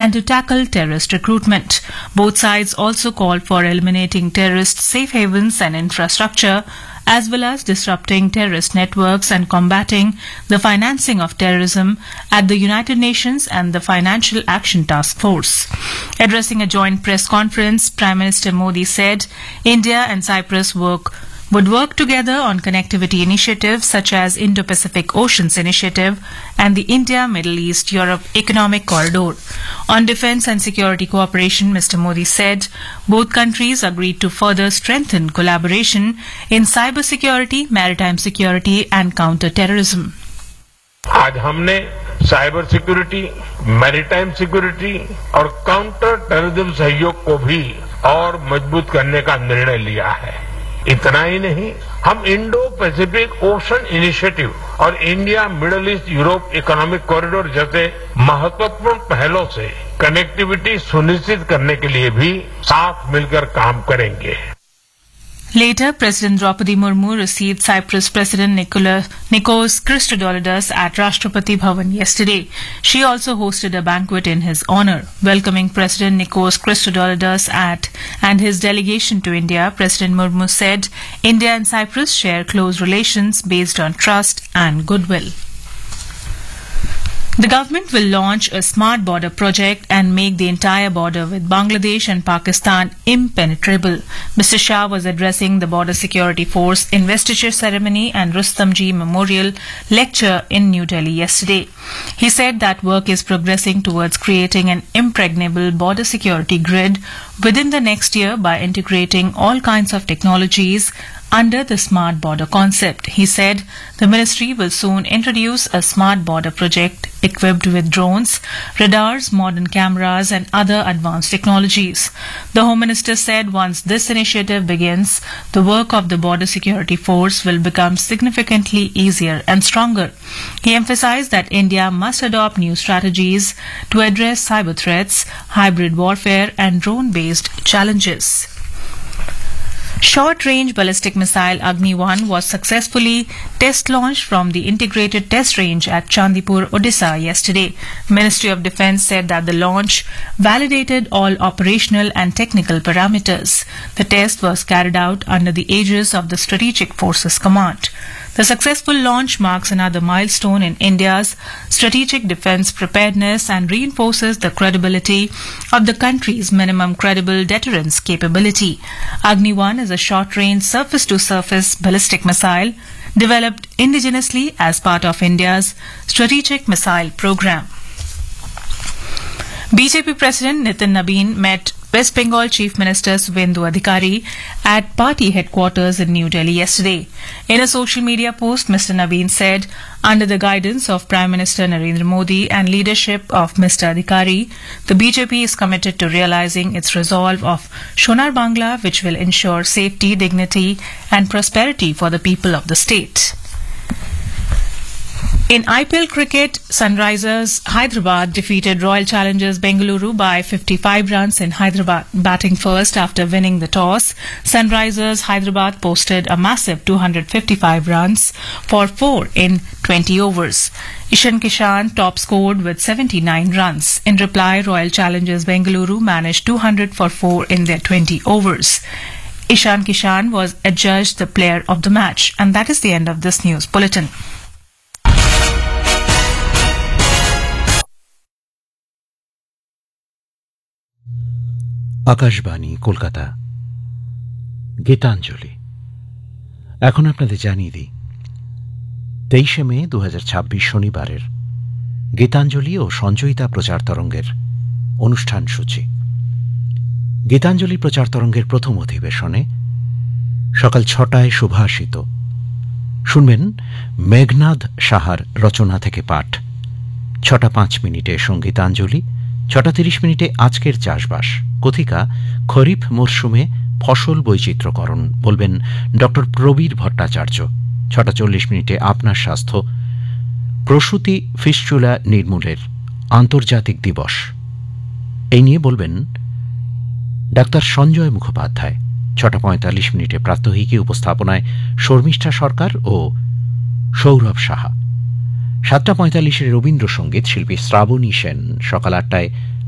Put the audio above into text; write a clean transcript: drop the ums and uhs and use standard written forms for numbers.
and to tackle terrorist recruitment. Both sides also called for eliminating terrorist safe havens and infrastructure, as well as disrupting terrorist networks and combating the financing of terrorism at the United Nations and the Financial Action Task Force. Addressing a joint press conference, Prime Minister Modi said India and Cyprus would work together on connectivity initiatives such as Indo-Pacific Oceans Initiative and the India-Middle East-Europe Economic Corridor. On defence and security cooperation, Mr. Modi said both countries agreed to further strengthen collaboration in cyber security, maritime security and counter-terrorism. आज हमने cyber security, maritime security और counter terrorism सहयोग को भी और मजबूत करने का निर्णय लिया है। इतना ही नहीं, हम इंडो पैसिफिक ओशन इनिशिएटिव और India middle east Europe economic corridor जैसे महत्वपूर्ण पहलों से कनेक्टिविटी सुनिश्चित करने के लिए भी साथ मिलकर काम करेंगे। Later, President Draupadi Murmu received Cyprus President Nikos Christodoulides at Rashtrapati Bhavan yesterday. She also hosted a banquet in his honour. Welcoming President Nikos Christodoulides and his delegation to India, President Murmu said India and Cyprus share close relations based on trust and goodwill. The government will launch a smart border project and make the entire border with Bangladesh and Pakistan impenetrable. Mr. Shah was addressing the Border Security Force investiture ceremony and Rustamji Memorial Lecture in New Delhi yesterday. He said that work is progressing towards creating an impregnable border security grid within the next year by integrating all kinds of technologies under the smart border concept. He said the ministry will soon introduce a smart border project equipped with drones, radars, modern cameras and other advanced technologies. The Home Minister said once this initiative begins, the work of the Border Security Force will become significantly easier and stronger. He emphasized that India must adopt new strategies to address cyber threats, hybrid warfare and drone-based challenges. Short-range ballistic missile Agni-1 was successfully test-launched from the integrated test range at Chandipur, Odisha yesterday. Ministry of Defence said that the launch validated all operational and technical parameters. The test was carried out under the aegis of the Strategic Forces Command. The successful launch marks another milestone in India's strategic defence preparedness and reinforces the credibility of the country's minimum credible deterrence capability. Agni-1 is a short-range surface-to-surface ballistic missile developed indigenously as part of India's strategic missile program. BJP President Nitin Nabin met West Bengal Chief Minister Suvendu Adhikari at party headquarters in New Delhi yesterday. In a social media post, Mr. Nabin said, under the guidance of Prime Minister Narendra Modi and leadership of Mr. Adhikari, the BJP is committed to realizing its resolve of Sonar Bangla, which will ensure safety, dignity and prosperity for the people of the state. In IPL cricket, Sunrisers Hyderabad defeated Royal Challengers Bengaluru by 55 runs in Hyderabad. Batting first after winning the toss, Sunrisers Hyderabad posted a massive 255 runs for 4 in 20 overs. Ishan Kishan top scored with 79 runs. In reply, Royal Challengers Bengaluru managed 200 for 4 in their 20 overs. Ishan Kishan was adjudged the player of the match. And that is the end of this news bulletin. Akashvani Kolkata Gitanjali এখন আপনাদের জানিয়ে দিই 23শে মে 2026 শনিবারের গীতাঞ্জলি ও সঞ্চয়িতা প্রচার তরঙ্গের অনুষ্ঠান সূচি। গীতাঞ্জলি প্রচার তরঙ্গের প্রথম অধিবেশনে সকাল 6টায় শুভাষিত শুনবেন মেঘনাদ সাহার রচনা থেকে পাঠ, 6টা 5 মিনিটে সঙ্গীতাঞ্জলি, 6টা 30 মিনিটে আজকের চাষবাস কথিকা খরিফ মরশুমে ফসল বৈচিত্র্যকরণ বলবেন ডক্টর প্রবীর ভট্টাচার্য, 6টা 40 মিনিটে আপনার স্বাস্থ্য প্রসূতি ফিস্চুলা নির্মূলের আন্তর্জাতিক দিবস এই নিয়ে বলবেন ডাক্তার সঞ্জয় মুখোপাধ্যায়, 6টা 45 মিনিটে প্রাত্যহিকী উপস্থাপনায় শর্মিষ্ঠা সরকার ও সৌরভ সাহা, 7টা 45 রবীন্দ্রসঙ্গীত শিল্পী শ্রাবণী সেন, সকাল 8টায়